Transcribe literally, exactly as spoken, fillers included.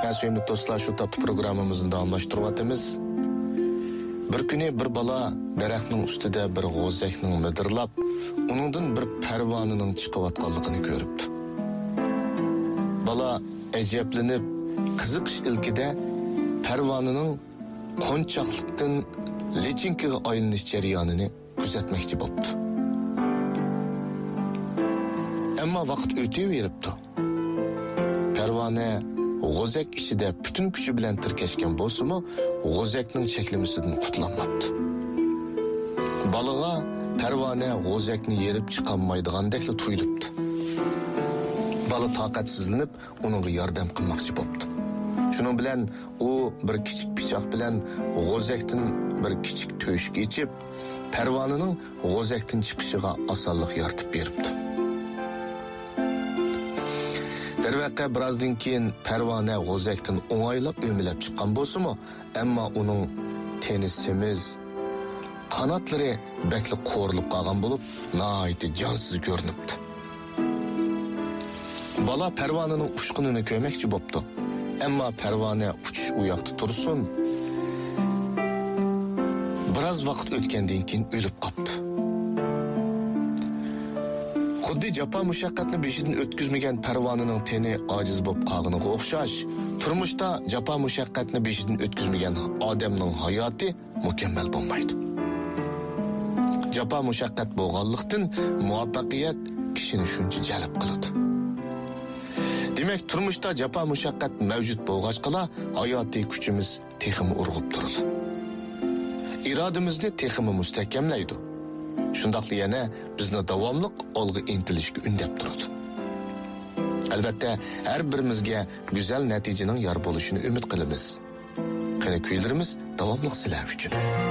Sevimli dostlar, şu taptı programımızın davamlaştırıvatımız. Bir günü bir bala daraxtning ustida bir g'o'zakning midirlab, uningdan bir parvonining chiqayotganligini ko'ribdi. Bala ajablanib, qiziqish ilkida parvonining qo'nchoqlikdan lechinkaga aylanish jarayonini kuzatmoqchi bo'ldi. Ammo vaqt o'taveribdi. Parvona g'o'zak ichida butun kuchi bilan tirkashgan bo'lsa-mu, g'o'zakning cheklimisidan qutlanmabdi. Balaga parvona g'o'zakni yerib chiqolmaydigandek tuyulibdi. Bala toqatsizlanib, uningga yordam qilmoqchi bo'ldi. Shuning bilan u bir kichik pichoq bilan g'o'zakdan bir kichik to'shik yechib, parvonaning g'o'zakdan chiqishiga osonlik yaratib beribdi. Darvaqa birozdan keyin parvona g'o'zakdan o'ng'aylab o'milab chiqqan bo'lsa-mu, ammo uning teni semiz, qanotlari bakli qo'rilib qolgan bo'lib, nihoyat jonsiz ko'rinibdi. Bala parvonaning ushqinini ko'rmoqchi bo'pti. Ammo parvona uchish u yoqda tursin. Biroz vaqt o'tgandan keyin o'lib qoldi. Xuddi jafo mushaqqatni beshidan o'tkazmagan parvonaning teni ojiz bo'lib qolganiga o'xshash, turmushda jafo mushaqqatni beshidan o'tkazmagan odamning hayoti mukammal bo'lmaydi. Jafo mushaqqat bo'lganlikdan muvaffaqiyat kishini shuncha jalb qiladi. Demak, turmushda jafo mushaqqat mavjud bo'lg'achqala, hayotiy kuchimiz texmi urg'ib turadi. Irodamizni texmi mustahkamlaydi. Shundaqli yana bizni davomliq olg'a intilishga undab turadi. Albatta, har birimizga go'zal natijaning yor bo'lishini umid qilamiz. Qani kuylarimiz davomliq sizlar uchun.